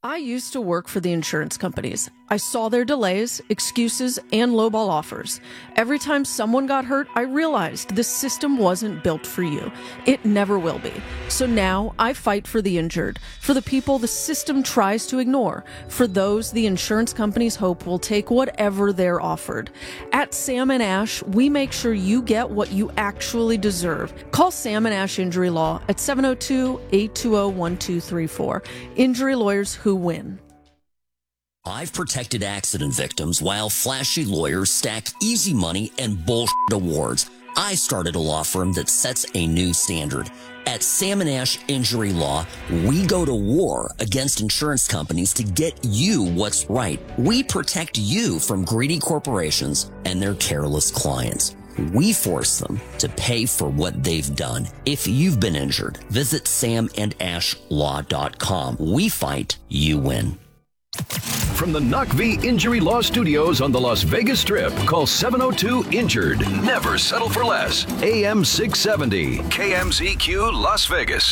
I used to work for the insurance companies. I saw their delays, excuses, and lowball offers. Every time someone got hurt, I realized this system wasn't built for you. It never will be. So now I fight for the injured, for the people the system tries to ignore, for those the insurance companies hope will take whatever they're offered. At Sam & Ash, we make sure you get what you actually deserve. Call Sam & Ash Injury Law at 702-820-1234. Injury lawyers who win. I've protected accident victims while flashy lawyers stack easy money and bullshit awards. I started a law firm that sets a new standard. At Sam & Ash Injury Law, we go to war against insurance companies to get you what's right. We protect you from greedy corporations and their careless clients. We force them to pay for what they've done. If you've been injured, visit samandashlaw.com. We fight, you win. From the Knock V Injury Law Studios on the Las Vegas Strip, call 702-INJURED. Never settle for less. AM 670, KMZQ Las Vegas.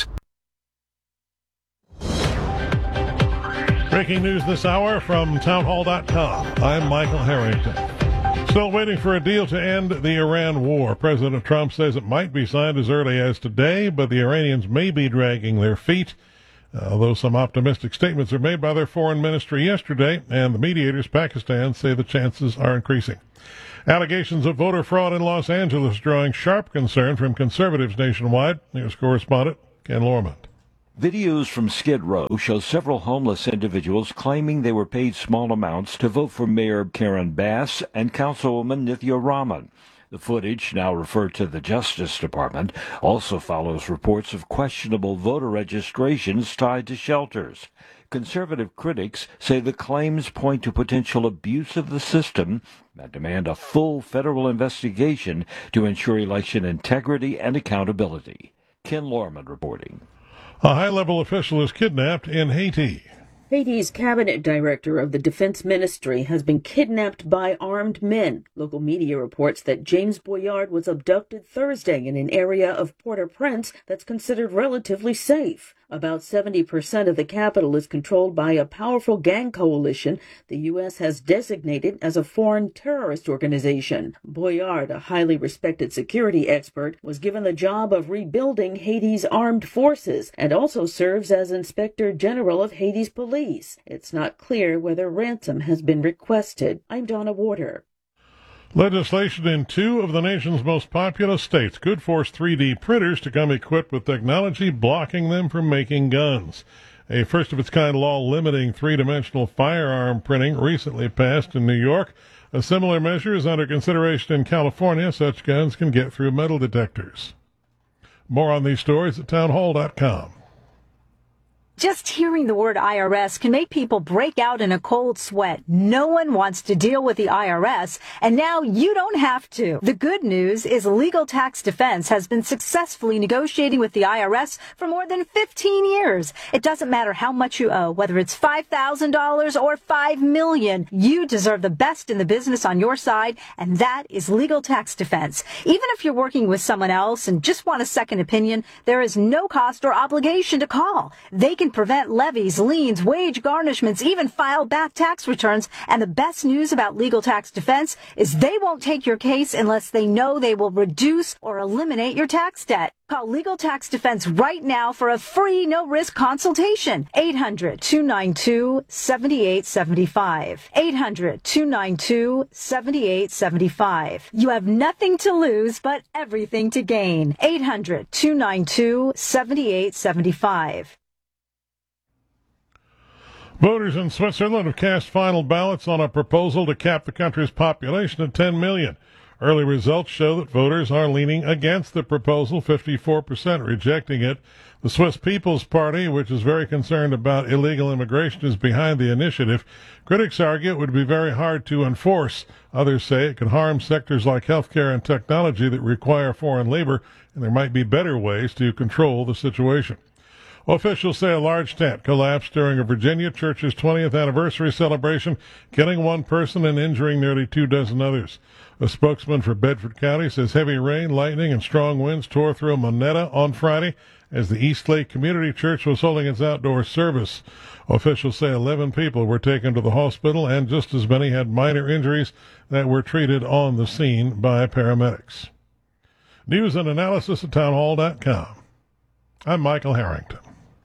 Breaking news this hour from townhall.com. I'm Michael Harrington. Still waiting for a deal to end the Iran war. President Trump says it might be signed as early as today, but the Iranians may be dragging their feet. Although some optimistic statements are made by their foreign ministry yesterday, and the mediators, Pakistan, say the chances are increasing. Allegations of voter fraud in Los Angeles drawing sharp concern from conservatives nationwide. News correspondent Ken Lorman. Videos from Skid Row show several homeless individuals claiming they were paid small amounts to vote for Mayor Karen Bass and Councilwoman Nithya Raman. The footage, now referred to the Justice Department, also follows reports of questionable voter registrations tied to shelters. Conservative critics say the claims point to potential abuse of the system and demand a full federal investigation to ensure election integrity and accountability. Ken Lorman reporting. A high-level official is kidnapped in Haiti. Haiti's cabinet director of the defense ministry has been kidnapped by armed men. Local media reports that James Boyard was abducted Thursday in an area of Port-au-Prince that's considered relatively safe. About 70% of the capital is controlled by a powerful gang coalition the U.S. has designated as a foreign terrorist organization. Boyard, a highly respected security expert, was given the job of rebuilding Haiti's armed forces and also serves as Inspector General of Haiti's police. It's not clear whether ransom has been requested. I'm Donna Warder. Legislation in 2 of the nation's most populous states could force 3D printers to come equipped with technology blocking them from making guns. A first-of-its-kind law limiting three-dimensional firearm printing recently passed in New York. A similar measure is under consideration in California. Such guns can get through metal detectors. More on these stories at townhall.com. Just hearing the word IRS can make people break out in a cold sweat. No one wants to deal with the IRS, and now you don't have to. The good news is Legal Tax Defense has been successfully negotiating with the IRS for more than 15 years. It doesn't matter how much you owe, whether it's $5,000 or $5 million. You deserve the best in the business on your side, and that is Legal Tax Defense. Even if you're working with someone else and just want a second opinion, there is no cost or obligation to call. They can prevent levies, liens, wage garnishments, even file back tax returns. And the best news about Legal Tax Defense is they won't take your case unless they know they will reduce or eliminate your tax debt. Call Legal Tax Defense right now for a free, no-risk consultation. 800-292-7875. 800-292-7875. You have nothing to lose but everything to gain. 800-292-7875. Voters in Switzerland have cast final ballots on a proposal to cap the country's population at 10 million. Early results show that voters are leaning against the proposal, 54% rejecting it. The Swiss People's Party, which is very concerned about illegal immigration, is behind the initiative. Critics argue it would be very hard to enforce. Others say it could harm sectors like healthcare and technology that require foreign labor, and there might be better ways to control the situation. Officials say a large tent collapsed during a Virginia church's 20th anniversary celebration, killing one person and injuring nearly 24 others. A spokesman for Bedford County says heavy rain, lightning, and strong winds tore through Monetta on Friday as the East Lake Community Church was holding its outdoor service. Officials say 11 people were taken to the hospital and just as many had minor injuries that were treated on the scene by paramedics. News and analysis at townhall.com. I'm Michael Harrington.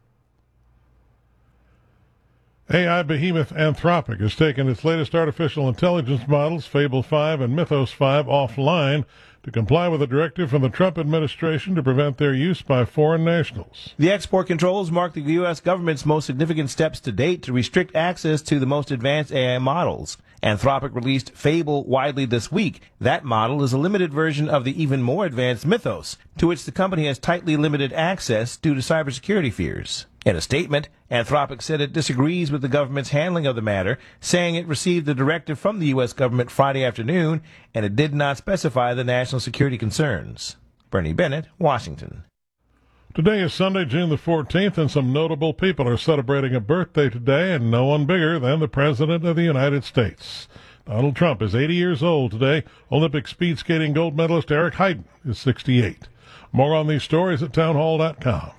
AI behemoth Anthropic has taken its latest artificial intelligence models, Fable 5 and Mythos 5, offline to comply with a directive from the Trump administration to prevent their use by foreign nationals. The export controls mark the U.S. government's most significant steps to date to restrict access to the most advanced AI models. Anthropic released Fable widely this week. That model is a limited version of the even more advanced Mythos, to which the company has tightly limited access due to cybersecurity fears. In a statement, Anthropic said it disagrees with the government's handling of the matter, saying it received the directive from the U.S. government Friday afternoon, and it did not specify the national security concerns. Bernie Bennett, Washington. Today is Sunday, June the 14th, and some notable people are celebrating a birthday today, and no one bigger than the President of the United States. Donald Trump is 80 years old today. Olympic speed skating gold medalist Eric Heiden is 68. More on these stories at townhall.com.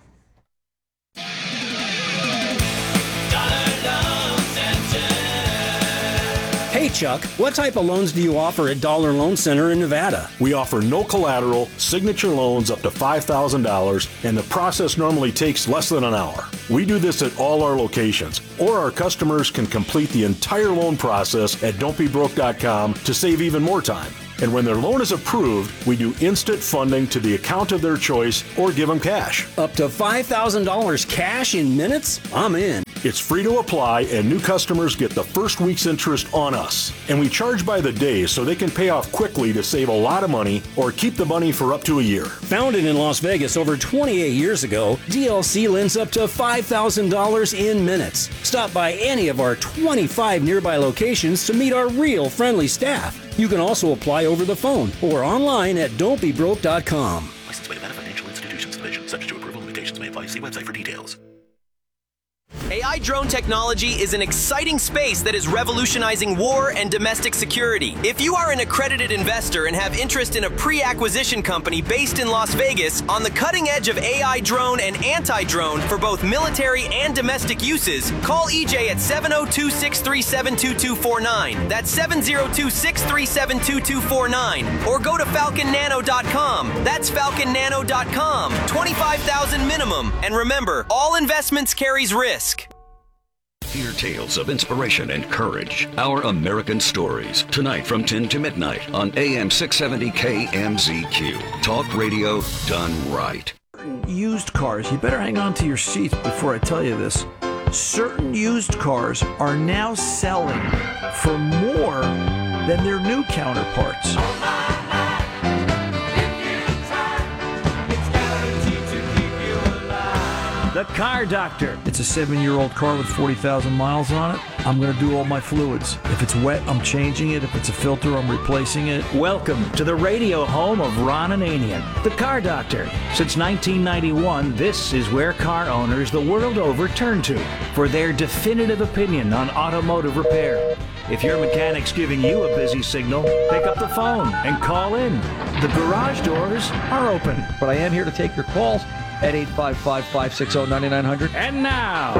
Hey, Chuck, what type of loans do you offer at Dollar Loan Center in Nevada? We offer no collateral, signature loans up to $5,000, and the process normally takes less than an hour. We do this at all our locations, or our customers can complete the entire loan process at don'tbebroke.com to save even more time. And when their loan is approved, we do instant funding to the account of their choice or give them cash. Up to $5,000 cash in minutes? I'm in. It's free to apply, and new customers get the first week's interest on us. And we charge by the day so they can pay off quickly to save a lot of money or keep the money for up to a year. Founded in Las Vegas over 28 years ago, DLC lends up to $5,000 in minutes. Stop by any of our 25 nearby locations to meet our real friendly staff. You can also apply over the phone or online at don'tbebroke.com. Licensed by Nevada Financial Institutions Division. Subject to approval. Limitations may apply. See website for details. AI drone technology is an exciting space that is revolutionizing war and domestic security. If you are an accredited investor and have interest in a pre-acquisition company based in Las Vegas on the cutting edge of AI drone and anti-drone for both military and domestic uses, call EJ at 702-637-2249. That's 702-637-2249. Or go to falconnano.com. That's falconnano.com. $25,000 minimum. And remember, all investments carries risk. Hear tales of inspiration and courage. Our American Stories. Tonight from 10 to midnight on AM 670 KMZQ. Talk radio done right. Used cars, you better hang on to your seats before I tell you this. Certain used cars are now selling for more than their new counterparts. The Car Doctor. It's a 7-year-old car with 40,000 miles on it. I'm going to do all my fluids. If it's wet, I'm changing it. If it's a filter, I'm replacing it. Welcome to the radio home of Ron Ananian, The Car Doctor. Since 1991, this is where car owners the world over turn to for their definitive opinion on automotive repair. If your mechanic's giving you a busy signal, pick up the phone and call in. The garage doors are open. But I am here to take your calls at 855-560-9900. And now,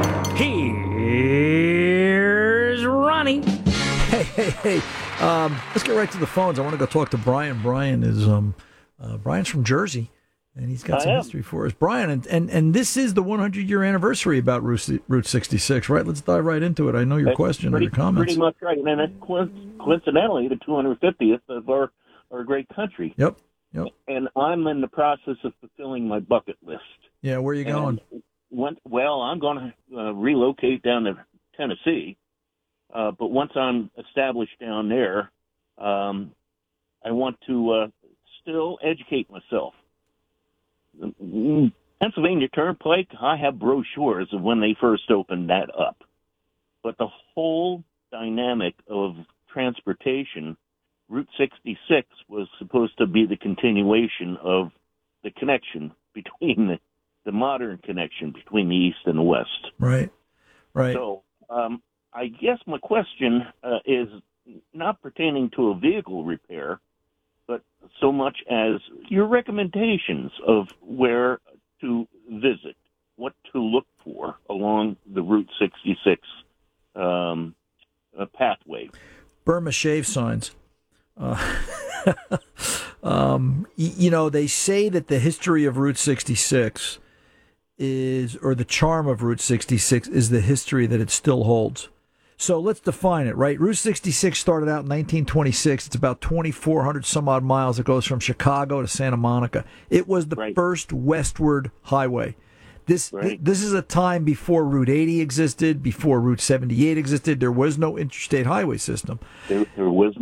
here's Ronnie. Hey. Let's get right to the phones. I want to go talk to Brian. Brian is Brian's from Jersey, and he's got some history for us. Brian, and this is the 100-year anniversary about Route 66, right? Let's dive right into it. I know your question or your comments. Pretty much right. And that's coincidentally the 250th of our great country. Yep. And I'm in the process of fulfilling my bucket list. Yeah, where are you going? I'm going to relocate down to Tennessee. But once I'm established down there, I want to still educate myself. Pennsylvania Turnpike, I have brochures of when they first opened that up. But the whole dynamic of transportation, Route 66 was supposed to be the continuation of the connection between the modern connection between the East and the West. Right. So I guess my question is not pertaining to a vehicle repair, but so much as your recommendations of where to visit, what to look for along the Route 66 pathway. Burma shave signs. They say that the history of Route 66 or the charm of Route 66 is the history that it still holds. So let's define it, right? Route 66 started out in 1926. It's about 2,400 some odd miles. It goes from Chicago to Santa Monica. It was the first westward highway. This is a time before Route 80 existed, before Route 78 existed. There was no interstate highway system. There was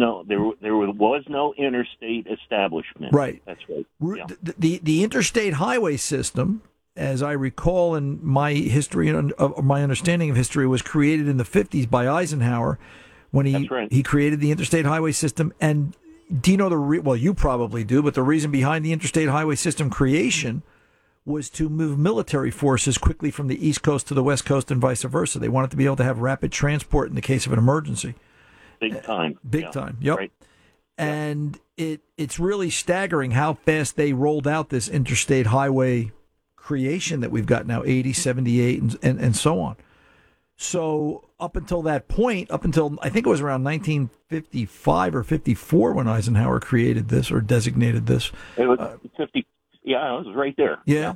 no interstate establishment. Right. That's right. Yeah. The interstate highway system, as I recall in my history and my understanding of history, was created in the 50s by Eisenhower when he created the interstate highway system. And do you know well, you probably do, but the reason behind the interstate highway system creation was to move military forces quickly from the East Coast to the West Coast and vice versa. They wanted to be able to have rapid transport in the case of an emergency. Big time. Big time. Yep. Right. And it's really staggering how fast they rolled out this interstate highway creation that we've got now, 80, 78, and so on. So up until that point, up until I think it was around 1955 or 54 when Eisenhower created this or designated this. It was 50. Yeah, I was right there. Yeah.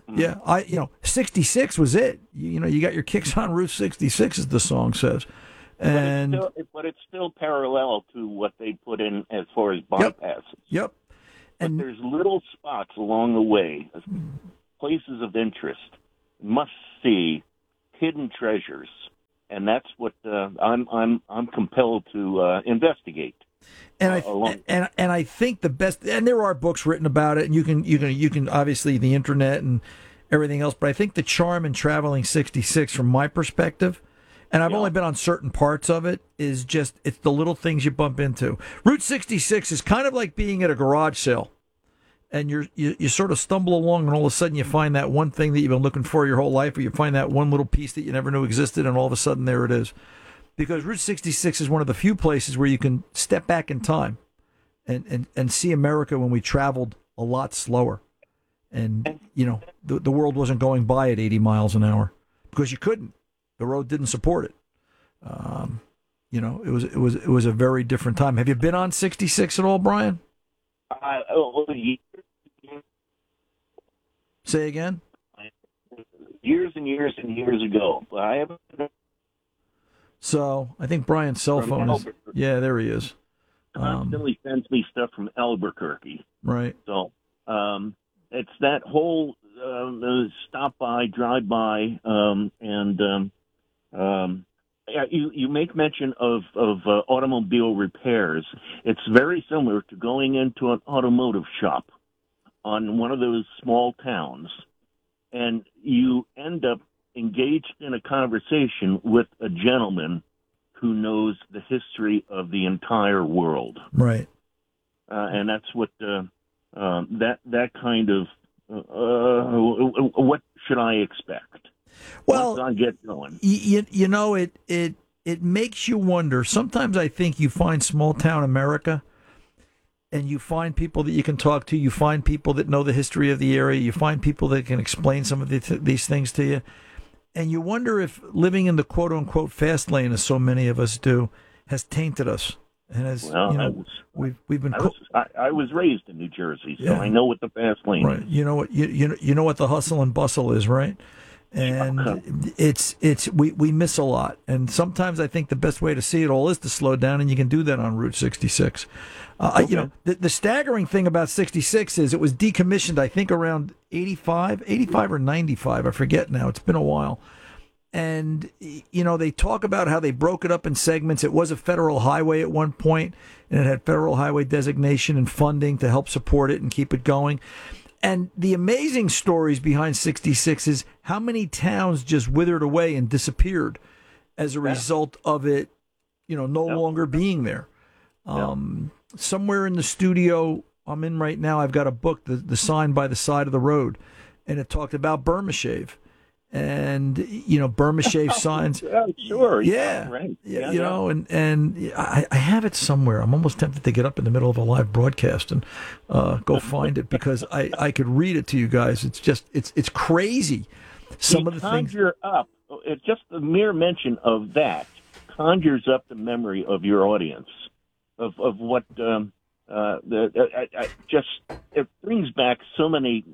66 was it. You got your kicks on Route 66, as the song says. And but it's still parallel to what they put in as far as bypasses. Yep. And there's little spots along the way, places of interest, must see, hidden treasures, and that's what I'm compelled to investigate. And I think the best, and there are books written about it, and you can obviously the internet and everything else, but I think the charm in traveling 66 from my perspective, and I've only been on certain parts of it, is just it's the little things you bump into. Route 66 is kind of like being at a garage sale, and you sort of stumble along, and all of a sudden you find that one thing that you've been looking for your whole life, or you find that one little piece that you never knew existed, and all of a sudden there it is. Because Route 66 is one of the few places where you can step back in time and see America when we traveled a lot slower. And, the world wasn't going by at 80 miles an hour because you couldn't. The road didn't support it. It was a very different time. Have you been on 66 at all, Brian? Say again? Years and years and years ago. I haven't. So I think Brian's cell phone is. Yeah, there he is. Constantly sends me stuff from Albuquerque. Right. So it's that whole stop by, drive by, and you make mention of automobile repairs. It's very similar to going into an automotive shop on one of those small towns, and you end up engaged in a conversation with a gentleman who knows the history of the entire world. Right. And that's what that kind of what should I expect? Well, once I get going, it makes you wonder. Sometimes I think you find small town America, and you find people that you can talk to. You find people that know the history of the area. You find people that can explain some of these things to you. And you wonder if living in the quote-unquote fast lane, as so many of us do, has tainted us. And as we've been. I was raised in New Jersey, so I know what the fast lane is. You know what you know what the hustle and bustle is, right? And we miss a lot. And sometimes I think the best way to see it all is to slow down, and you can do that on Route 66. The staggering thing about 66 is it was decommissioned, I think, around 85 or 95. I forget now. It's been a while. And, they talk about how they broke it up in segments. It was a federal highway at one point, and it had federal highway designation and funding to help support it and keep it going. And the amazing stories behind 66 is how many towns just withered away and disappeared as a result of it, no longer being there. Somewhere in the studio I'm in right now, I've got a book, The Sign by the Side of the Road, and it talked about Burma shave. and Burma Shave signs. Sure. Yeah. Right. And I have it somewhere. I'm almost tempted to get up in the middle of a live broadcast and go find it because I could read it to you guys. It's just it's crazy. Some of the things conjure up. It's just the mere mention of that conjures up the memory of your audience of what it brings back so many.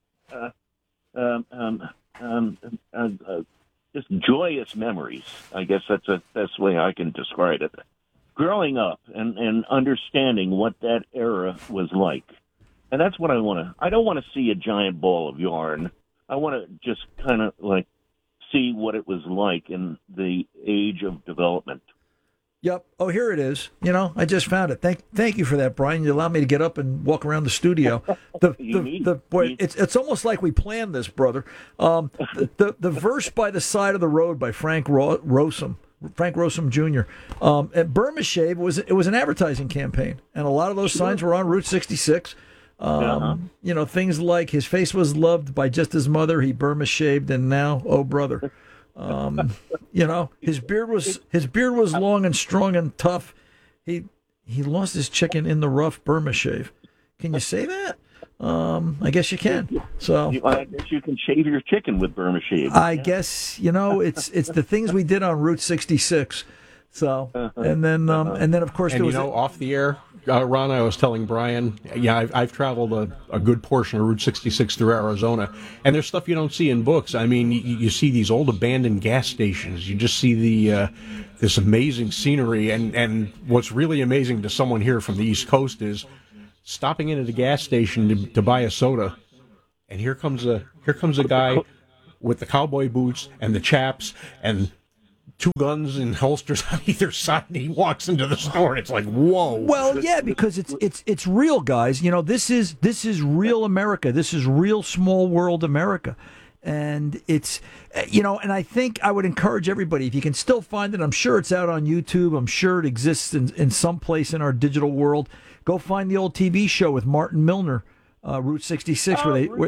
Just joyous memories. I guess that's the best way I can describe it. Growing up and understanding what that era was like. And that's what I want to... I don't want to see a giant ball of yarn. I want to just kind of like see what it was like in the age of development. Yep. Oh, here it is. I just found it. Thank you for that, Brian. You allowed me to get up and walk around the studio. It's almost like we planned this, brother. The verse by the side of the road by Frank Rossum Jr. At Burma Shave it was an advertising campaign, and a lot of those signs were on Route 66. Things like his face was loved by just his mother. He Burma shaved, and now, oh brother. His beard was long and strong and tough. He lost his chicken in the rough. Burma Shave. Can you say that? I guess you can. So I guess you can shave your chicken with Burma Shave. I guess it's the things we did on Route 66. So and then of course and off the air, Ron, I was telling Brian, I've traveled a good portion of Route 66 through Arizona, and there's stuff you don't see in books. I mean, you see these old abandoned gas stations. You just see this amazing scenery, and what's really amazing to someone here from the East Coast is stopping into the gas station to buy a soda, and here comes a guy with the cowboy boots and the chaps and two guns and holsters on either side, and he walks into the store, and it's like, whoa. Well, yeah, because it's real, guys. This is real America. This is real small world America. And it's, and I think I would encourage everybody, if you can still find it, I'm sure it's out on YouTube. I'm sure it exists in some place in our digital world. Go find the old TV show with Martin Milner, Route 66,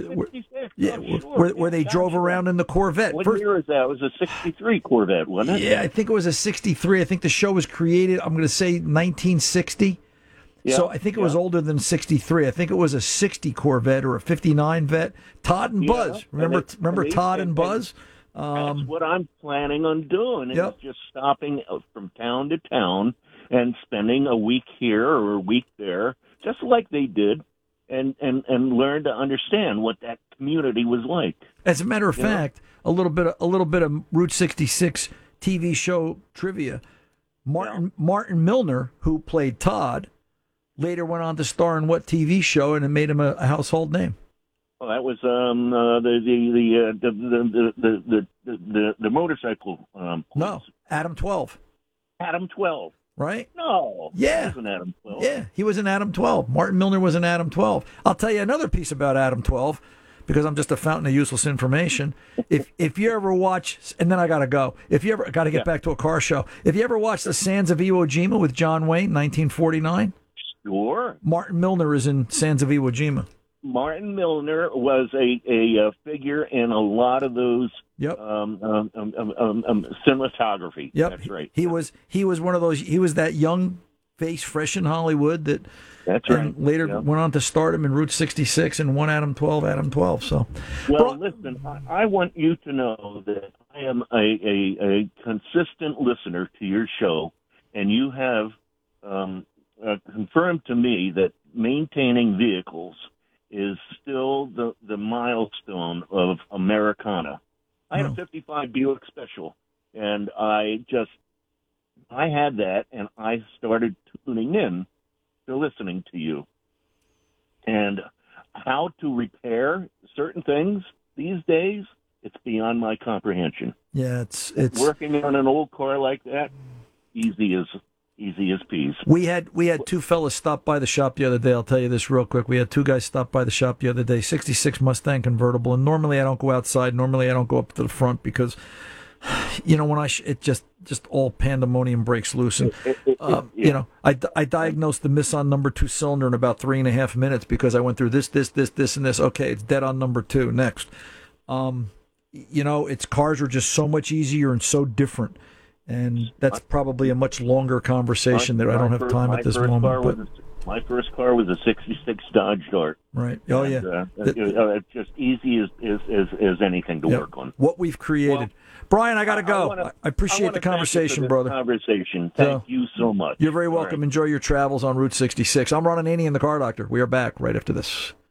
where they drove around in the Corvette. What year is that? It was a 63 Corvette, wasn't it? Yeah, I think it was a 63. I think the show was created, I'm going to say 1960. Yeah, so I think it was older than 63. I think it was a 60 Corvette or a 59 Vet. Todd and Buzz. Remember Todd and Buzz? That's what I'm planning on doing. Is just stopping from town to town and spending a week here or a week there, just like they did, and learn to understand what that community was like. As a matter of fact, a little bit of Route 66 TV show trivia. Martin Milner, who played Todd, later went on to star in what TV show, and it made him a household name? Well, that was the motorcycle. No, Adam 12. Adam 12. Right? No. Yeah. He was an Adam 12. Yeah, he was an Adam 12. Martin Milner was an Adam 12. I'll tell you another piece about Adam 12, because I'm just a fountain of useless information. If you ever watch, and then I got to go. If you ever got to get back to a car show. If you ever watch The Sands of Iwo Jima with John Wayne, 1949. Sure. Martin Milner is in Sands of Iwo Jima. Martin Milner was a figure in a lot of those cinematography. Yep. That's right. He was one of those. He was that young face, fresh in Hollywood. That's right. Later went on to stardom in Route 66 and won Adam 12. So, listen, I want you to know that I am a consistent listener to your show, and you have confirmed to me that maintaining vehicles is still the milestone of Americana. I had a 55 Buick Special, and I had that, and I started tuning in to listening to you. And how to repair certain things these days, it's beyond my comprehension. Yeah, it's working on an old car like that, easy as peas. We had two fellas stop by the shop the other day. I'll tell you this real quick. We had two guys stop by the shop the other day, 66 Mustang convertible. And normally I don't go outside. Normally I don't go up to the front because, when it just all pandemonium breaks loose. And, I diagnosed the miss on number 2 cylinder in about 3.5 minutes because I went through this, and this. Okay, it's dead on number 2. Next. its cars are just so much easier and so different. And that's probably a much longer conversation that I don't have time at this moment. My first car was a '66 Dodge Dart. Right. Oh, yeah. It's just easy as anything to work on. What we've created. Well, Brian, I got to go. I appreciate the conversation, brother. Thank you so much. You're very welcome. Right. Enjoy your travels on Route 66. I'm Ron Ananian, the Car Doctor. We are back right after this.